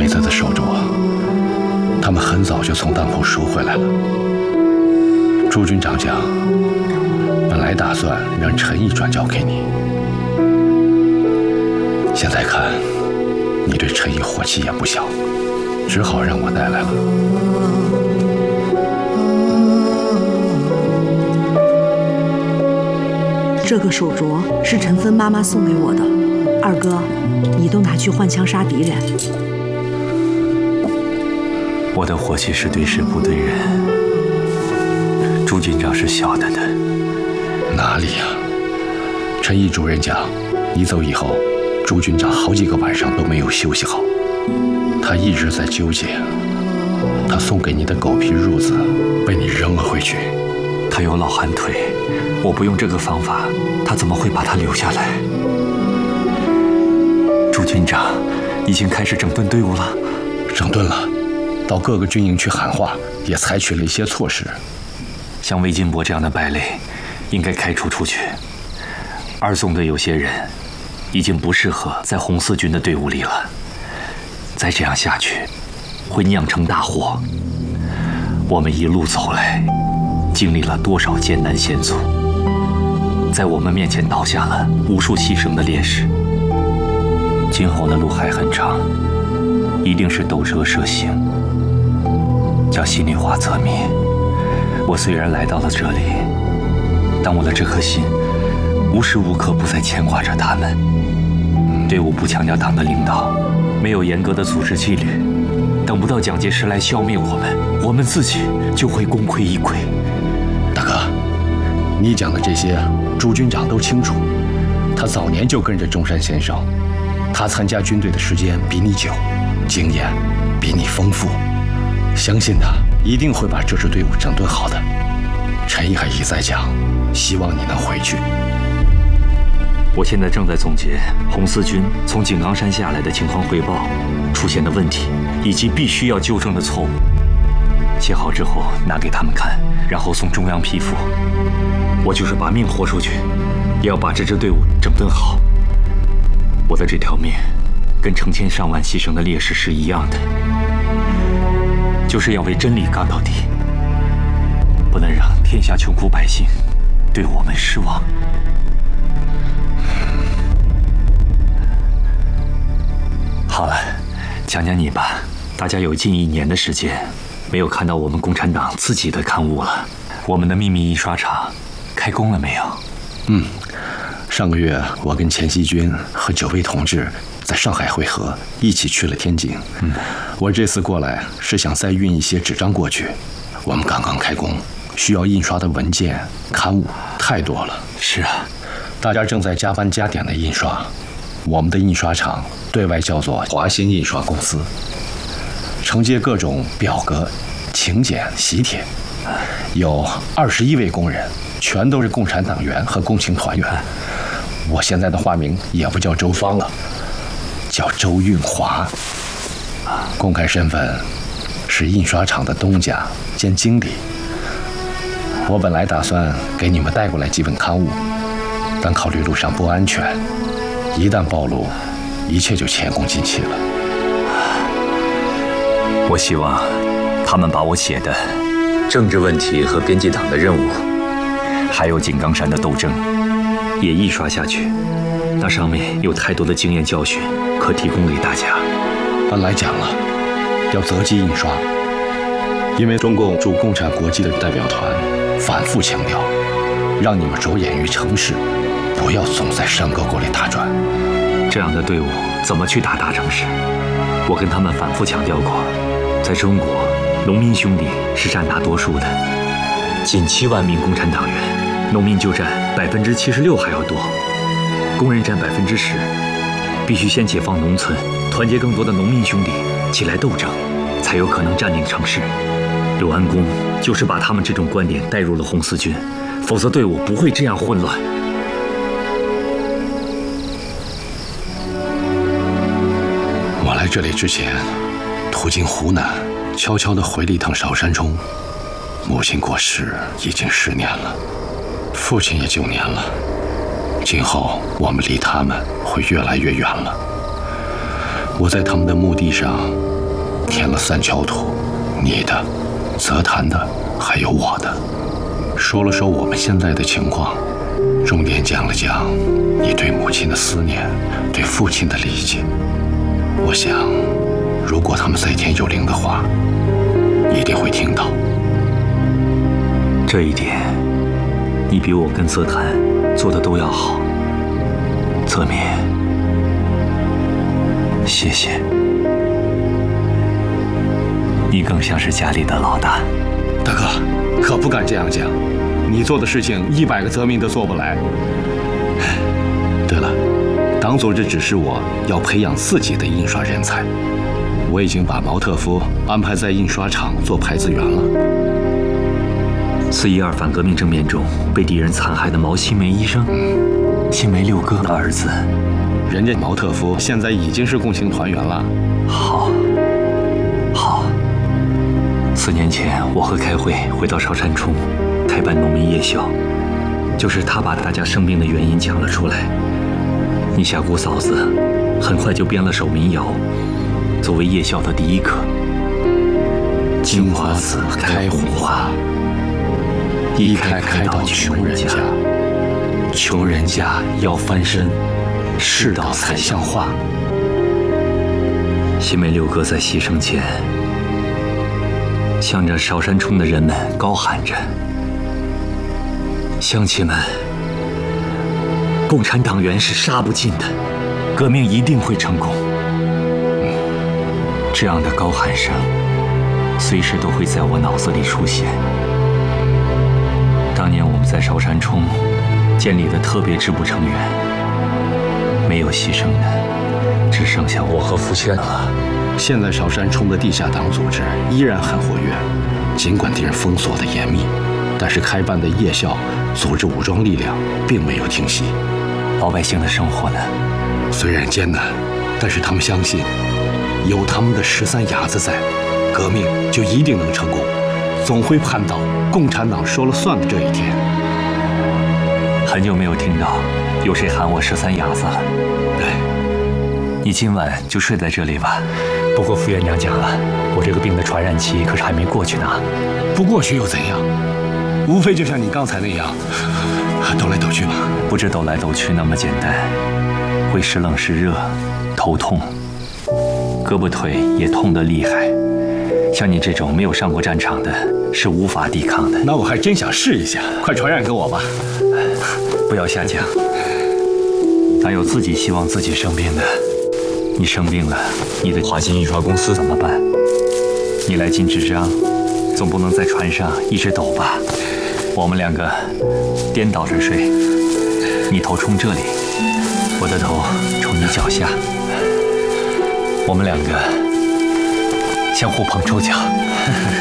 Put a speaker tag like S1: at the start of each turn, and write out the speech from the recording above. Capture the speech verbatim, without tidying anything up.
S1: 梅子的手镯，他们很早就从当铺赎回来了。朱军长讲，本来打算让陈毅转交给你，现在看，你对陈毅火气也不小，只好让我带来了。
S2: 这个手镯是陈芬妈妈送给我的，二哥，你都拿去换枪杀敌人。
S3: 我的火气是对事不对人，朱军长是晓得的。
S1: 哪里呀？陈毅主任讲，你走以后，朱军长好几个晚上都没有休息好，他一直在纠结。他送给你的狗皮褥子被你扔了回去。
S3: 他有老寒腿，我不用这个方法，他怎么会把他留下来？朱军长已经开始整顿队伍了。
S1: 整顿了，到各个军营去喊话，也采取了一些措施。
S3: 像魏金波这样的败类，应该开除出去。二纵的有些人，已经不适合在红四军的队伍里了。再这样下去，会酿成大祸。我们一路走来，经历了多少艰难险阻，在我们面前倒下了无数牺牲的烈士。今后的路还很长，一定是斗折舍行。叫心里话则明，我虽然来到了这里，但我的这颗心无时无刻不在牵挂着他们。队伍不强调党的领导，没有严格的组织纪律，等不到蒋介石来消灭我们，我们自己就会功亏一篑。
S1: 大哥，你讲的这些，朱军长都清楚。他早年就跟着中山先生，他参加军队的时间比你久，经验比你丰富，相信他一定会把这支队伍整顿好的。陈毅还一再讲，希望你能回去。
S3: 我现在正在总结红四军从井冈山下来的情况汇报，出现的问题以及必须要纠正的错误。写好之后拿给他们看，然后送中央批复。我就是把命豁出去，也要把这支队伍整顿好。我的这条命，跟成千上万牺牲的烈士是一样的，就是要为真理干到底，不能让天下穷苦百姓对我们失望。好了，讲讲你吧。大家有近一年的时间没有看到我们共产党自己的刊物了。我们的秘密印刷厂开工了没有？
S1: 嗯，上个月我跟钱锡军和九位同志在上海会合，一起去了天津。嗯，我这次过来是想再运一些纸张过去。我们刚刚开工，需要印刷的文件、刊物太多了。
S3: 是啊，
S1: 大家正在加班加点的印刷。我们的印刷厂对外叫做华兴印刷公司，承接各种表格、请柬、喜帖，有二十一位工人，全都是共产党员和共青团员。我现在的化名也不叫周芳了，叫周运华，公开身份是印刷厂的东家兼经理。我本来打算给你们带过来几本刊物，但考虑路上不安全，一旦暴露，一切就前功尽弃了。
S3: 我希望他们把我写的政治问题和边界党的任务，还有井冈山的斗争，也印刷下去。那上面有太多的经验教训可提供给大家。
S1: 本来讲了要择机印刷，因为中共驻共产国际的代表团反复强调，让你们着眼于城市，不要总在山沟沟里打转。
S3: 这样的队伍怎么去打大城市？我跟他们反复强调过，在中国，农民兄弟是占大多数的，近七万名共产党员，农民就占百分之七十六还要多，工人占百分之十。必须先解放农村，团结更多的农民兄弟起来斗争，才有可能占领城市。刘安公就是把他们这种观点带入了红四军，否则队伍不会这样混乱。
S1: 我来这里之前，途经湖南，悄悄地回了一趟韶山中。母亲过世已经十年了，父亲也九年了。今后我们离他们会越来越远了。 我在他们的墓地上填了三锹土，你的、泽谭的，还有我的，说了说我们现在的情况，重点讲了讲你对母亲的思念，对父亲的理解。我想，如果他们在天有灵的话，一定会听到。
S3: 这一点，你比我跟泽谭做的都要好。泽民，谢谢。你更像是家里的老大。
S1: 大哥，可不敢这样讲，你做的事情一百个泽民都做不来。对了，党组织指示我要培养自己的印刷人才，我已经把毛特夫安排在印刷厂做排字员了。
S3: 四一二反革命政变中被敌人残害的毛新梅医生，嗯，新梅六哥的儿子，
S1: 人家毛特夫现在已经是共青团员了。
S3: 好，好。四年前我和开会回到邵山冲，开办农民夜校，就是他把大家生病的原因讲了出来。你夏姑嫂子很快就编了首民谣，作为夜校的第一课：金花子开红花，一开开到穷人家，穷人家要翻身，世道才像话。新梅六哥在牺牲前，向着邵山冲的人们高喊着：乡亲们，共产党员是杀不尽的，革命一定会成功。这样的高喊声，随时都会在我脑子里出现。当年我们在邵山冲建立的特别支部成员，没有牺牲的，只剩下我和傅轩了。
S1: 现在邵山冲的地下党组织依然很活跃，尽管敌人封锁的严密，但是开办的夜校组织武装力量并没有停息。
S3: 老百姓的生活呢？
S1: 虽然艰难，但是他们相信，有他们的十三伢子在，革命就一定能成功，总会盼到共产党说了算的这一天。
S3: 很久没有听到有谁喊我十三伢子了。
S1: 对，
S3: 你今晚就睡在这里吧。不过副院长讲了，我这个病的传染期可是还没过去呢。
S1: 不过去又怎样？无非就像你刚才那样，抖来抖去嘛。
S3: 不止抖来抖去那么简单，会时冷时热，头痛，胳膊腿也痛得厉害。像你这种没有上过战场的，是无法抵抗的。
S1: 那我还真想试一下，快传染给我吧。
S3: 不要瞎讲，哪有自己希望自己生病的？你生病了，你的华新印刷公司怎么办？你来进纸张，总不能在船上一直抖吧？我们两个颠倒着睡，你头冲这里，我的头冲你脚下，我们两个相互捧抽脚。